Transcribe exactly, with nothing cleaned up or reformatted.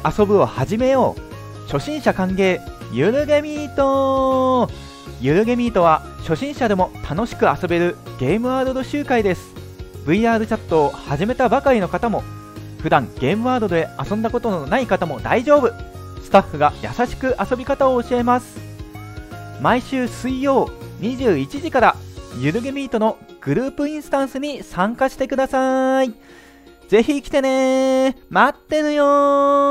遊ぶを始めよう。初心者歓迎ゆるゲミート。ゆるゲミートは初心者でも楽しく遊べるゲームワールド集会です。 ブイアール チャットを始めたばかりの方も、普段ゲームワールドで遊んだことのない方も大丈夫。スタッフが優しく遊び方を教えます。毎週水曜にじゅういちじからゆるゲミートのグループインスタンスに参加してください。ぜひ来てねー。待ってるよー。